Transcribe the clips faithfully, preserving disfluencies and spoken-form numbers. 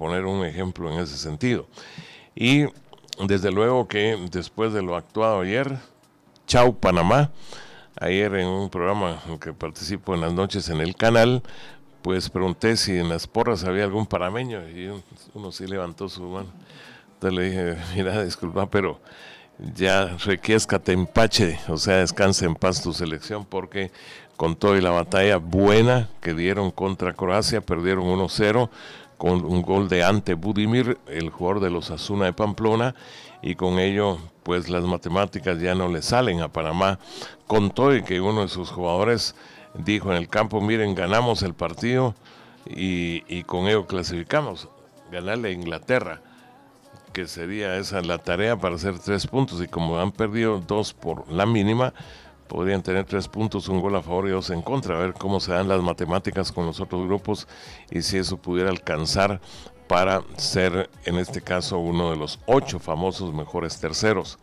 poner un ejemplo en ese sentido. Y desde luego que después de lo actuado ayer, chau Panamá. Ayer en un programa en que participo en las noches en el canal, pues pregunté si en las porras había algún panameño y uno sí levantó su mano. Entonces le dije, mira, disculpa, pero ya requiescate empache, o sea, descanse en paz tu selección, porque con toda la batalla buena que dieron contra Croacia, perdieron uno cero con un gol de Ante Budimir, el jugador de los Asuna de Pamplona, y con ello pues las matemáticas ya no le salen a Panamá, con todo y que uno de sus jugadores dijo en el campo, miren, ganamos el partido y, y con ello clasificamos, ganarle a Inglaterra, que sería esa la tarea para hacer tres puntos, y como han perdido dos por la mínima, podrían tener tres puntos, un gol a favor y dos en contra, a ver cómo se dan las matemáticas con los otros grupos y si eso pudiera alcanzar para ser, en este caso, uno de los ocho famosos mejores terceros.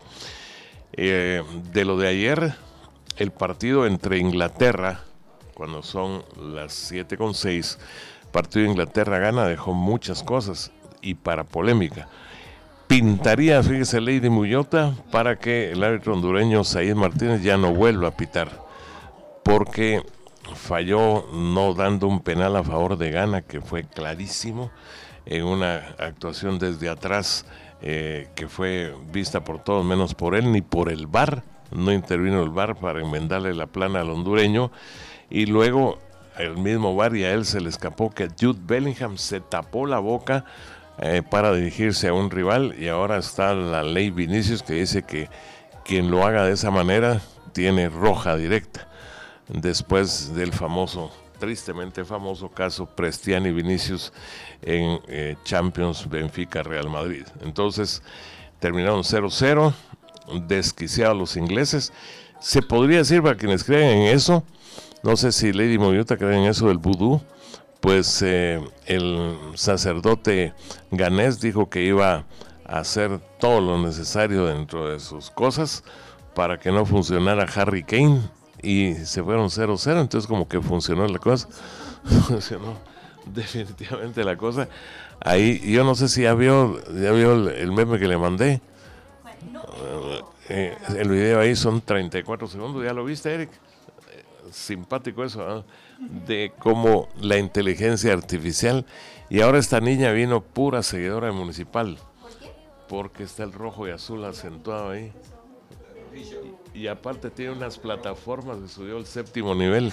Eh, de lo de ayer, el partido entre Inglaterra, cuando son las siete con seis, partido de Inglaterra gana, dejó muchas cosas y para polémica. Pintaría, fíjese, Lady Muyota, para que el árbitro hondureño Said Martínez ya no vuelva a pitar, porque falló no dando un penal a favor de Ghana, que fue clarísimo, en una actuación desde atrás eh, que fue vista por todos menos por él, ni por el V A R, no intervino el V A R para enmendarle la plana al hondureño, y luego el mismo V A R y a él se le escapó que Jude Bellingham se tapó la boca Eh, para dirigirse a un rival, y ahora está la ley Vinicius que dice que quien lo haga de esa manera tiene roja directa, después del famoso, tristemente famoso caso Prestiani Vinicius en eh, Champions Benfica Real Madrid. Entonces terminaron cero cero, desquiciados los ingleses. Se podría decir, para quienes creen en eso, no sé si Lady Moyota cree en eso del vudú, pues eh, el sacerdote ganés dijo que iba a hacer todo lo necesario dentro de sus cosas para que no funcionara Harry Kane, y se fueron cero cero, entonces como que funcionó la cosa, funcionó definitivamente la cosa. Ahí yo no sé si ya vio, ya vio el, el meme que le mandé, uh, eh, el video ahí son treinta y cuatro segundos, ¿ya lo viste, Eric? Simpático eso, ¿eh? De cómo la inteligencia artificial, y ahora esta niña vino pura seguidora de Municipal. ¿Por qué? Porque está el rojo y azul acentuado ahí, y, y aparte tiene unas plataformas que subió el séptimo nivel.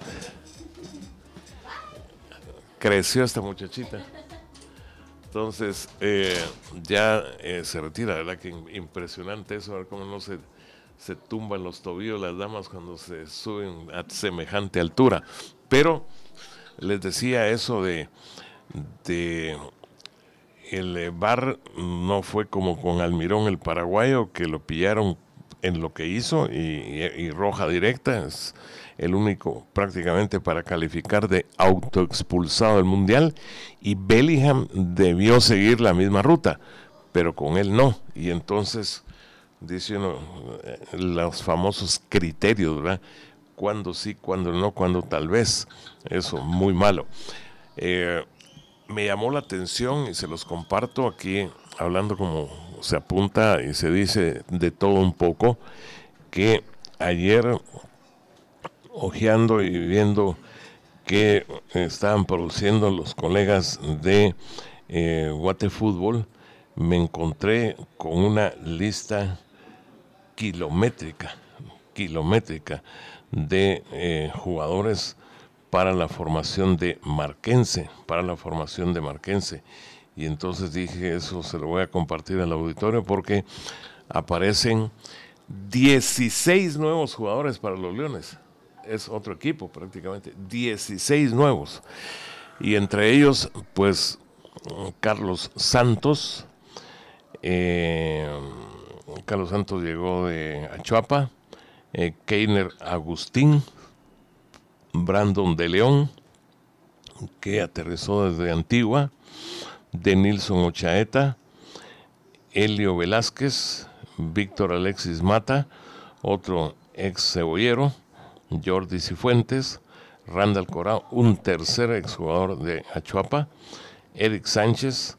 Creció esta muchachita, entonces eh, ya eh, se retira, ¿verdad? Que impresionante eso, a ver cómo no se se tumban los tobillos las damas cuando se suben a semejante altura. Pero les decía eso de, de el V A R no fue como con Almirón el paraguayo, que lo pillaron en lo que hizo y, y, y roja directa, es el único prácticamente para calificar de autoexpulsado del mundial, y Bellingham debió seguir la misma ruta, pero con él no, y entonces dice uno, los famosos criterios, ¿verdad? Cuándo sí, cuándo no, cuándo tal vez. Eso, muy malo. Eh, me llamó la atención y se los comparto aquí, hablando como se apunta y se dice de todo un poco, que ayer, hojeando y viendo que estaban produciendo los colegas de eh, Guatefútbol, me encontré con una lista kilométrica, kilométrica de eh, jugadores para la formación de Marquense, para la formación de Marquense. Y entonces dije, eso se lo voy a compartir al auditorio, porque aparecen dieciséis nuevos jugadores para los Leones. Es otro equipo prácticamente, dieciséis nuevos. Y entre ellos, pues, Carlos Santos, eh, Carlos Santos llegó de Achuapa, eh, Keiner Agustín, Brandon de León, que aterrizó desde Antigua, Denilson Ochaeta, Helio Velázquez, Víctor Alexis Mata, otro ex cebollero, Jordi Cifuentes, Randall Corao, un tercer exjugador de Achuapa, Eric Sánchez,